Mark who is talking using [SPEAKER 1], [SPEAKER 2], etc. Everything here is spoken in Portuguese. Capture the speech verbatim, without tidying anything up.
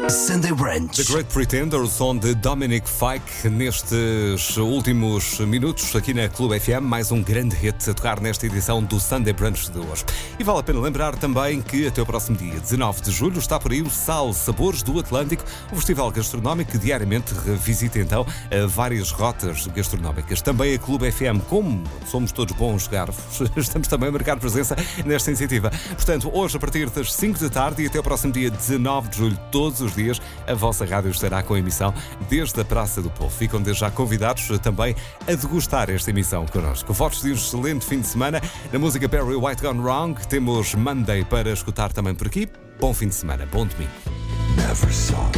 [SPEAKER 1] Sunday Brunch.
[SPEAKER 2] The Great Pretender, o som de Dominic Fike, nestes últimos minutos aqui na Clube F M, mais um grande hit a tocar nesta edição do Sunday Brunch de hoje. E vale a pena lembrar também que até o próximo dia dezenove de julho está por aí o Sal Sabores do Atlântico, um festival gastronómico que diariamente revisita então várias rotas gastronómicas. Também a Clube F M, como somos todos bons garfos, estamos também a marcar presença nesta iniciativa. Portanto, hoje a partir das cinco da tarde e até o próximo dia dezenove de julho, todos os dias, a vossa rádio estará com a emissão desde a Praça do Povo. Ficam desde já convidados também a degustar esta emissão connosco. Votos de um excelente fim de semana. Na música Perry White Gone Wrong, temos Monday para escutar também por aqui. Bom fim de semana, bom domingo.
[SPEAKER 1] Never saw